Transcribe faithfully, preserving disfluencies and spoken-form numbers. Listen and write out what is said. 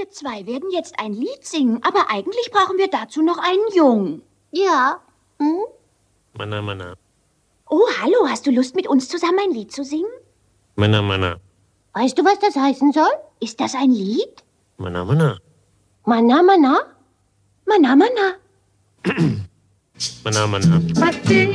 Wir zwei werden jetzt ein Lied singen, aber eigentlich brauchen wir dazu noch einen Jungen. Ja. Hm? Mana, mana. Oh, hallo, hast du Lust, mit uns zusammen ein Lied zu singen? Mana, mana. Weißt du, was das heißen soll? Ist das ein Lied? Mana, mana. Mana, mana? Mana, mana. Mana, mana.